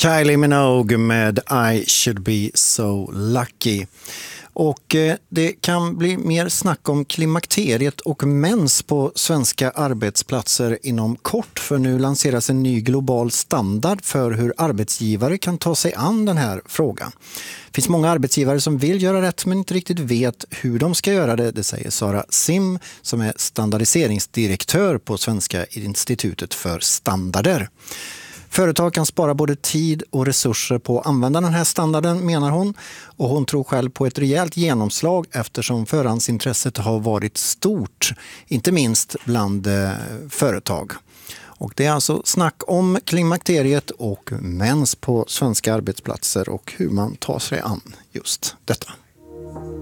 Kylie Minogue med I should be so lucky. Och det kan bli mer snack om klimakteriet och mens på svenska arbetsplatser inom kort, för nu lanseras en ny global standard för hur arbetsgivare kan ta sig an den här frågan. Det finns många arbetsgivare som vill göra rätt men inte riktigt vet hur de ska göra det. Det säger Sara Sim som är standardiseringsdirektör på Svenska institutet för standarder. Företag kan spara både tid och resurser på att använda den här standarden, menar hon. Och hon tror själv på ett rejält genomslag eftersom förhandsintresset har varit stort, inte minst bland företag. Och det är alltså snack om klimakteriet och mens på svenska arbetsplatser och hur man tar sig an just detta.